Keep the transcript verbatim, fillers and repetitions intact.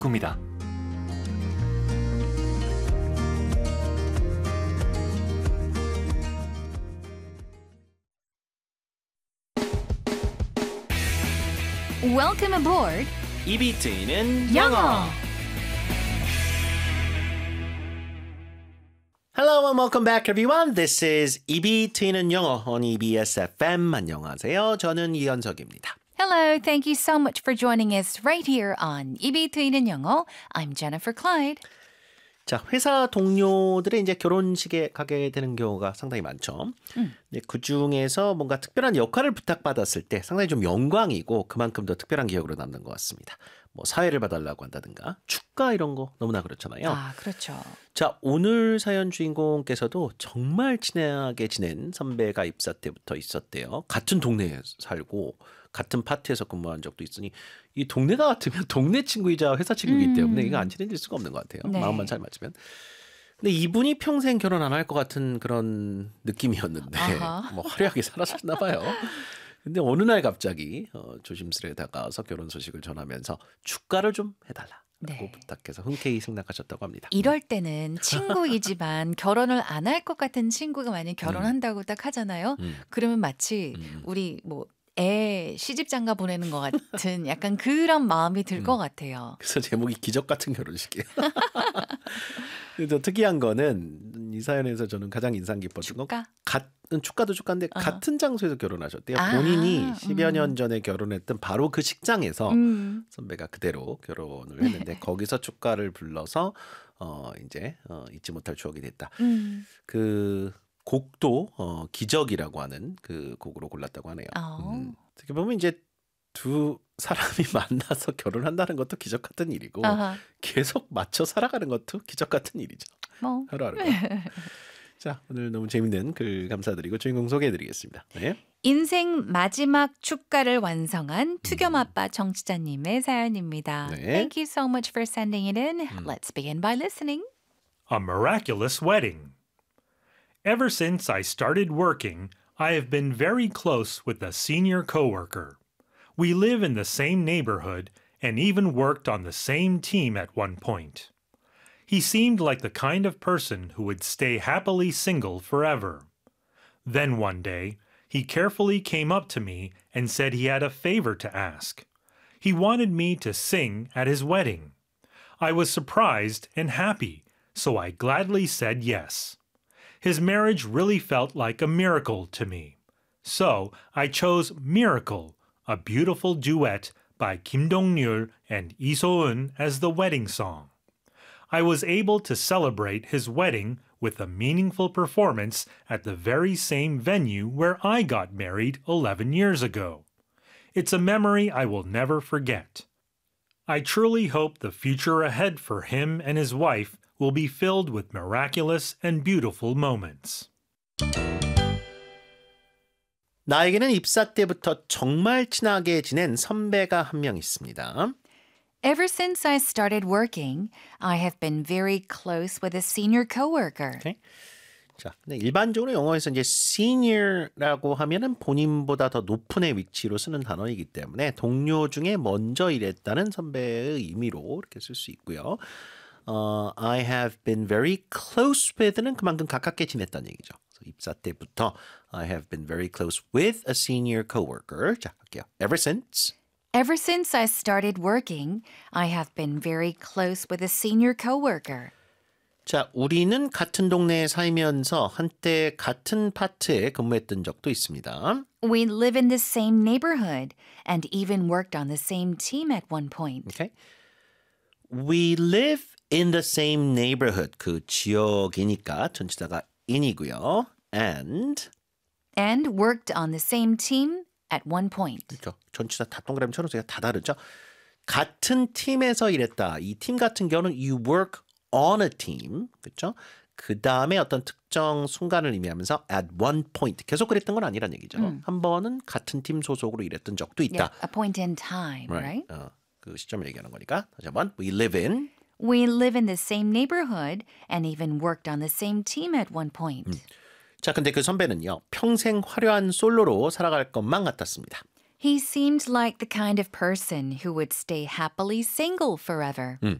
꿈이다. Welcome aboard. 입이 트이는 영어. 영어. Hello and welcome back everyone. This is 입이 트이는 영어 on 이비에스 에프엠. 안녕하세요. 저는 이현석입니다. Hello, thank you so much for joining us right here on 입이 트이는 영어. I'm Jennifer Clyde. 자, 회사 동료들의 이제 결혼식에 가게 되는 경우가 상당히 많죠. 음. 그 중에서 뭔가 특별한 역할을 부탁받았을 때 상당히 좀 영광이고 그만큼 더 특별한 기억으로 남는 것 같습니다. 뭐 사회를 봐달라고 한다든가 축가 이런 거 너무나 그렇잖아요. 아, 그렇죠. 자, 오늘 사연 주인공께서도 정말 친하게 지낸 선배가 입사 때부터 있었대요. 같은 동네에 살고 같은 파트에서 근무한 적도 있으니 이 동네가 같으면 동네 친구이자 회사 친구이기 음. 때문에 이거 안 친해질 수가 없는 것 같아요. 네. 마음만 잘 맞으면. 근데 이분이 평생 결혼 안 할 것 같은 그런 느낌이었는데 아하. 뭐 화려하게 살아셨나 봐요. 근데 어느 날 갑자기 어, 조심스레 다가와서 결혼 소식을 전하면서 축가를 좀 해달라고 네. 부탁해서 흔쾌히 승낙하셨다고 합니다. 이럴 때는 친구이지만 결혼을 안 할 것 같은 친구가 만약 결혼한다고 딱 하잖아요. 음. 그러면 마치 음. 우리 뭐 애 시집장가 보내는 것 같은 약간 그런 마음이 들 것 같아요. 그래서 제목이 기적 같은 결혼식이에요. 근데 특이한 거는 이 사연에서 저는 가장 인상 깊었던 건 축가? 같은 축가도 축가인데 어허. 같은 장소에서 결혼하셨대요. 아, 본인이 십여 년 음. 전에 결혼했던 바로 그 식장에서 음. 선배가 그대로 결혼을 했는데 거기서 축가를 불러서 어 이제 어 잊지 못할 추억이 됐다. 음. 그 곡도 어 기적이라고 하는 그 곡으로 골랐다고 하네요. 어. 음. 어떻게 보면 이제 두 사람이 만나서 결혼한다는 것도 기적 같은 일이고 아하. 계속 맞춰 살아가는 것도 기적 같은 일이죠. 뭐. 하루하루가. 자, 오늘 너무 재밌는 글 감사드리고 주인공 소개해드리겠습니다. 네. 인생 마지막 축가를 완성한 투겸 아빠 정치자님의 사연입니다. 네. Thank you so much for sending it in. Let's begin by listening. A miraculous wedding. Ever since I started working, I have been very close with a senior coworker. We live in the same neighborhood and even worked on the same team at one point. He seemed like the kind of person who would stay happily single forever. Then one day, he carefully came up to me and said he had a favor to ask. He wanted me to sing at his wedding. I was surprised and happy, so I gladly said yes. His marriage really felt like a miracle to me. So I chose Miracle, a beautiful duet by Kim Dong-ryul and Lee So-eun as the wedding song. I was able to celebrate his wedding with a meaningful performance at the very same venue where I got married eleven years ago. It's a memory I will never forget. I truly hope the future ahead for him and his wife will be filled with miraculous and beautiful moments. 나에게는 입사 때부터 정말 친하게 지낸 선배가 한 명 있습니다. Ever since I started working, I have been very close with a senior coworker. 오케이. 자, 근데 일반적으로 영어에서 이제 senior라고 하면은 본인보다 더 높은 애 위치로 쓰는 단어이기 때문에 동료 중에 먼저 일했다는 선배의 의미로 이렇게 쓸 수 있고요. 어, I have been very close with는 그만큼 가깝게 지냈다는 얘기죠. 그래서 입사 때부터 I have been very close with a senior coworker. 자, 갈게요. Ever since. Ever since I started working, I have been very close with a senior coworker. 자, 우리는 같은 동네에 살면서 한때 같은 파트에 근무했던 적도 있습니다. We live in the same neighborhood and even worked on the same team at one point. Okay. We live in the same neighborhood. 그 지역이니까 전치사가 in이고요. And And worked on the same team at one point. 그렇죠. 전치사 다 동그라미 쳐놓으세요. 다 다르죠. 같은 팀에서 일했다. 이 팀 같은 경우는 you work on a team. 그렇죠? 그 다음에 어떤 특정 순간을 의미하면서 at one point. 계속 그랬던 건 아니란 얘기죠. 음. 한 번은 같은 팀 소속으로 일했던 적도 있다. Yeah, a point in time, right? 어, 그 시점을 얘기하는 거니까. 다시 한번. We live in. We live in the same neighborhood and even worked on the same team at one point. 자, 근데 그 선배는요. 평생 화려한 솔로로 살아갈 것만 같았습니다. He seemed like the kind of person who would stay happily single forever. 음,